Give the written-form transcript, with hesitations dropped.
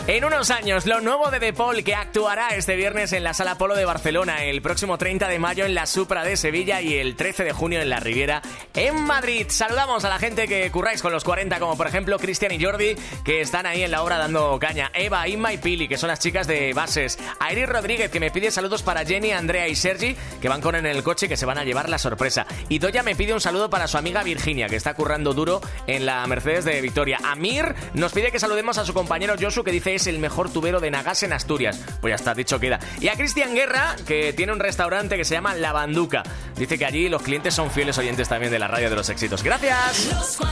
En unos años, lo nuevo de De Paul, que actuará este viernes en la Sala Polo de Barcelona, el próximo 30 de mayo en la Supra de Sevilla y el 13 de junio en la Riviera en Madrid. Saludamos a la gente que curráis con los 40, como por ejemplo Cristian y Jordi, que están ahí en la obra dando caña. Eva, Inma y Pili, que son las chicas de Bases. A Iris Rodríguez, que me pide saludos para Jenny, Andrea y Sergi, que van con en el coche, que se van a llevar la sorpresa. Y Doya me pide un saludo para su amiga Virginia, que está currando duro en la Mercedes de Vitoria. Amir nos pide que saludemos a su compañero Josu, que dice es el mejor tubero de Nagas en Asturias. Pues ya está, dicho queda. Y a Cristian Guerra, que tiene un restaurante que se llama La Banduca. Dice que allí los clientes son fieles oyentes también de la radio de los éxitos. ¡Gracias!